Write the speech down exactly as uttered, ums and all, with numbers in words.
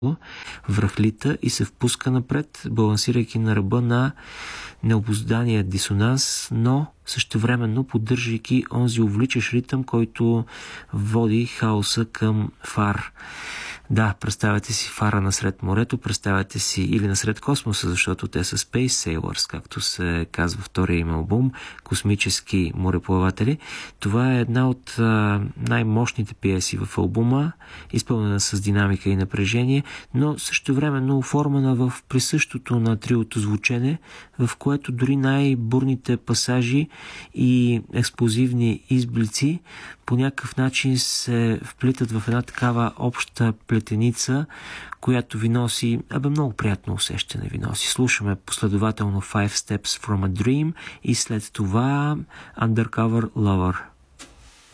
връхлита и се впуска напред, балансирайки на ръба на необуздания дисонанс, но същевременно поддържайки онзи увличащ ритъм, който води хаоса към фар. Да, представете си фара насред морето, представете си или насред космоса, защото те са Space Sailors, както се казва втория им албум, космически мореплаватели. Това е една от а, най-мощните пиеси в албума, изпълнена с динамика и напрежение, но също времено оформена в присъщото на триото звучене, в което дори най-бурните пасажи и експлозивни изблици по някакъв начин се вплитат в една такава обща плетеница, която ви носи, абе много приятно усещане ви носи. Слушаме последователно Five Steps from a Dream и след това Undercover Lover.